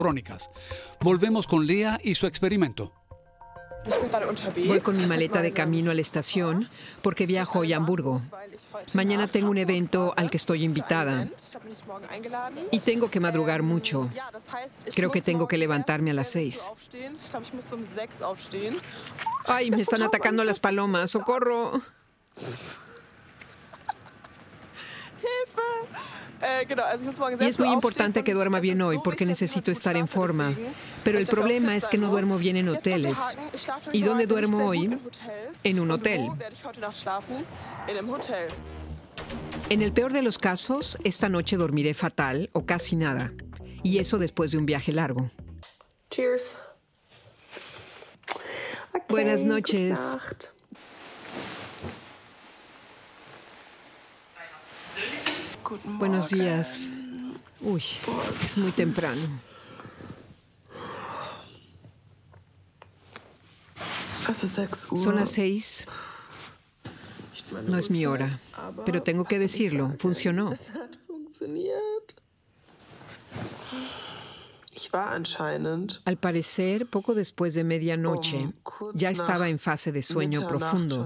crónicas. Volvemos con Lea y su experimento. Voy con mi maleta de camino a la estación porque viajo hoy a Hamburgo. Mañana tengo un evento al que estoy invitada y tengo que madrugar mucho. Creo que tengo que levantarme a las 6. ¡Ay, me están atacando las palomas! ¡Socorro! Y es muy importante que duerma bien hoy porque necesito estar en forma. Pero el problema es que no duermo bien en hoteles. ¿Y dónde duermo hoy? En un hotel. En el peor de los casos, esta noche dormiré fatal o casi nada. Y eso después de un viaje largo. Cheers. Okay, buenas noches. Buenos días. Uy, es muy temprano. Son las 6. No es mi hora, pero tengo que decirlo. Funcionó. Al parecer, poco después de medianoche, ya estaba en fase de sueño profundo.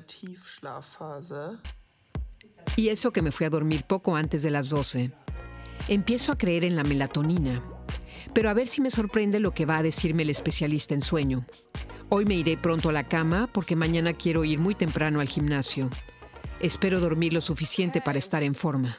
Y eso que me fui a dormir poco antes de las 12. Empiezo a creer en la melatonina, pero a ver si me sorprende lo que va a decirme el especialista en sueño. Hoy me iré pronto a la cama porque mañana quiero ir muy temprano al gimnasio. Espero dormir lo suficiente para estar en forma.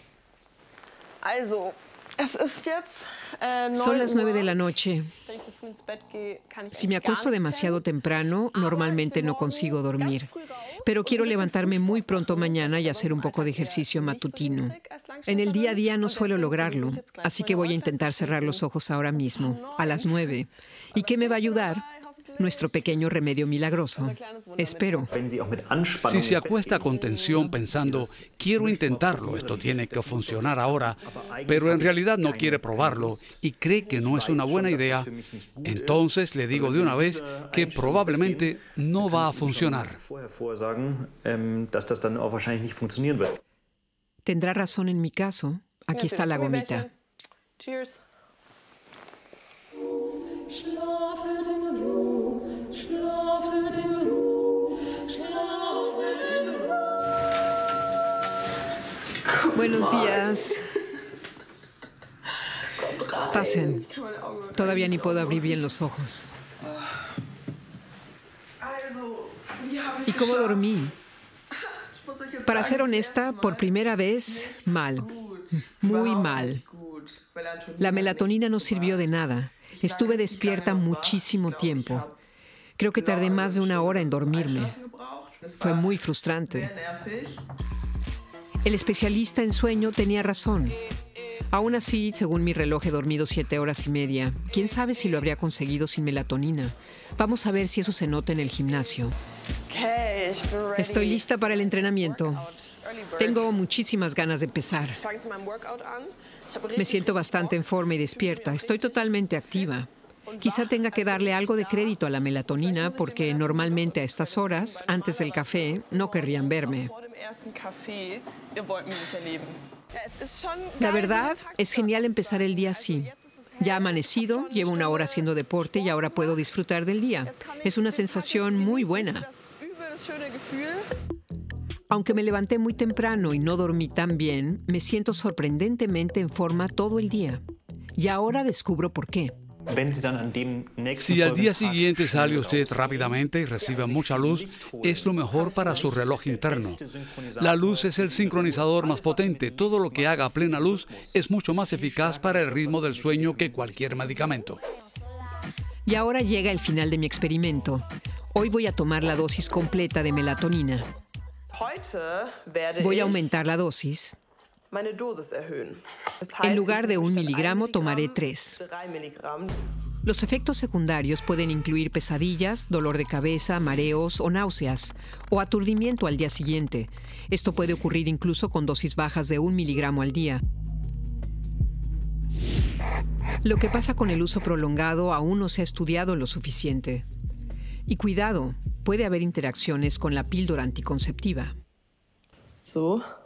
Son las 9 de la noche. Si me acuesto demasiado temprano, normalmente no consigo dormir. Pero quiero levantarme muy pronto mañana y hacer un poco de ejercicio matutino. En el día a día no suelo lograrlo, así que voy a intentar cerrar los ojos ahora mismo, a las 9. ¿Y qué me va a ayudar? Nuestro pequeño remedio milagroso. Espero. Si se acuesta con tensión pensando, quiero intentarlo, esto tiene que funcionar ahora, pero en realidad no quiere probarlo y cree que no es una buena idea, entonces le digo de una vez que probablemente no va a funcionar. Tendrá razón en mi caso. Aquí está la gomita. Cheers. Buenos días. Pasen. Todavía ni puedo abrir bien los ojos. ¿Y cómo dormí? Para ser honesta, por primera vez, mal. Muy mal. La melatonina no sirvió de nada. Estuve despierta muchísimo tiempo. Creo que tardé más de 1 hora en dormirme. Fue muy frustrante. El especialista en sueño tenía razón. Aún así, según mi reloj, he dormido 7 horas y media. ¿Quién sabe si lo habría conseguido sin melatonina? Vamos a ver si eso se nota en el gimnasio. Estoy lista para el entrenamiento. Tengo muchísimas ganas de empezar. Me siento bastante en forma y despierta. Estoy totalmente activa. Quizá tenga que darle algo de crédito a la melatonina porque normalmente a estas horas, antes del café, no querrían verme. La verdad, es genial empezar el día así. Ya ha amanecido, llevo 1 hora haciendo deporte y ahora puedo disfrutar del día. Es una sensación muy buena. Aunque me levanté muy temprano y no dormí tan bien, me siento sorprendentemente en forma todo el día. Y ahora descubro por qué. Si al día siguiente sale usted rápidamente y recibe mucha luz, es lo mejor para su reloj interno. La luz es el sincronizador más potente. Todo lo que haga a plena luz es mucho más eficaz para el ritmo del sueño que cualquier medicamento. Y ahora llega el final de mi experimento. Hoy voy a tomar la dosis completa de melatonina. Voy a aumentar la dosis. En lugar de 1 miligramo, tomaré 3. Los efectos secundarios pueden incluir pesadillas, dolor de cabeza, mareos o náuseas, o aturdimiento al día siguiente. Esto puede ocurrir incluso con dosis bajas de 1 miligramo al día. Lo que pasa con el uso prolongado aún no se ha estudiado lo suficiente. Y cuidado, puede haber interacciones con la píldora anticonceptiva. So.